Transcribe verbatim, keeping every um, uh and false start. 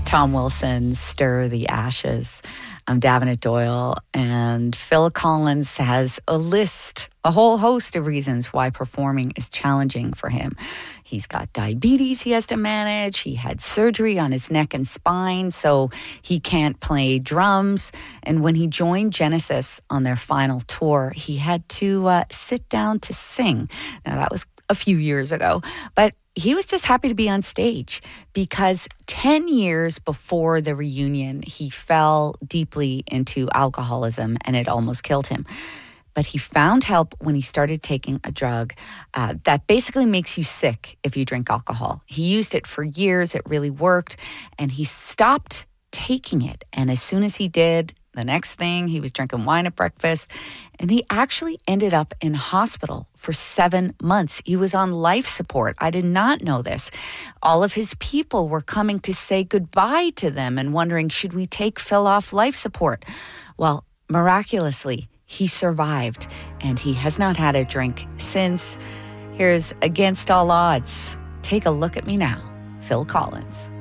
Tom Wilson, Stir the Ashes. I'm Davenant Doyle, and Phil Collins has a list, a whole host of reasons why performing is challenging for him. He's got diabetes he has to manage. He had surgery on his neck and spine, so he can't play drums. And when he joined Genesis on their final tour, he had to uh, sit down to sing. Now, that was a few years ago, but he was just happy to be on stage because ten years before the reunion, he fell deeply into alcoholism and it almost killed him. But he found help when he started taking a drug uh, that basically makes you sick if you drink alcohol. He used it for years. It really worked. And he stopped taking it. And as soon as he did, the next thing, he was drinking wine at breakfast. And he actually ended up in hospital for seven months. He was on life support. I did not know this. All of his people were coming to say goodbye to them and wondering, should we take Phil off life support? Well, miraculously, he survived, and he has not had a drink since. Here's Against All Odds. Take a look at me now, Phil Collins.